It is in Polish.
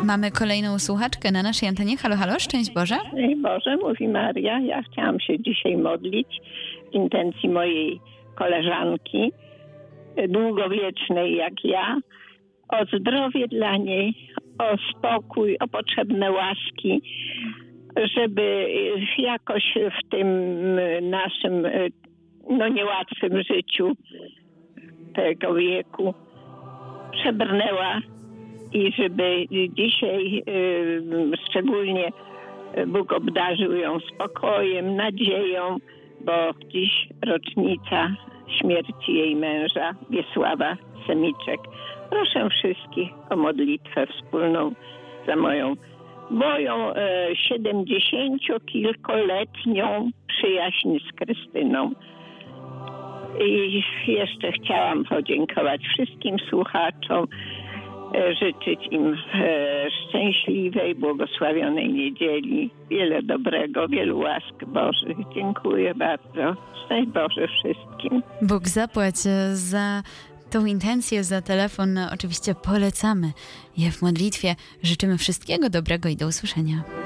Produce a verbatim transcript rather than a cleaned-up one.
Mamy kolejną słuchaczkę na naszej antenie. Halo, halo, szczęść Boże. Szczęść Boże, mówi Maria. Ja chciałam się dzisiaj modlić w intencji mojej koleżanki, długowiecznej jak ja, o zdrowie dla niej, o spokój, o potrzebne łaski, żeby jakoś w tym naszym no niełatwym życiu tego wieku przebrnęła i żeby dzisiaj y, szczególnie Bóg obdarzył ją spokojem, nadzieją, bo dziś rocznica śmierci jej męża, Wiesława Semiczek. Proszę wszystkich o modlitwę wspólną za moją, moją e, siedemdziesięciokilkoletnią przyjaźń z Krystyną. I jeszcze chciałam podziękować wszystkim słuchaczom, e, życzyć im e, szczęśliwej, błogosławionej niedzieli, wiele dobrego, wielu łask Bożych. Dziękuję bardzo. Szczęść Boże wszystkim. Bóg zapłać za tą intencję, za telefon. Oczywiście polecamy je w modlitwie. Życzymy wszystkiego dobrego i do usłyszenia.